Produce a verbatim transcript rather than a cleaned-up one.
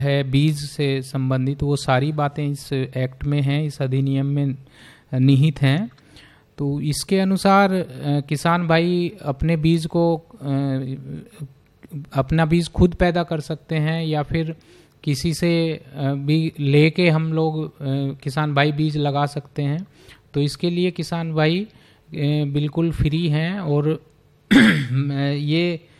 है बीज से संबंधित, वो सारी बातें इस एक्ट में हैं, इस अधिनियम में निहित हैं। तो इसके अनुसार किसान भाई अपने बीज को अपना बीज खुद पैदा कर सकते हैं या फिर किसी से भी लेके हम लोग किसान भाई बीज लगा सकते हैं। तो इसके लिए किसान भाई बिल्कुल फ्री हैं और ये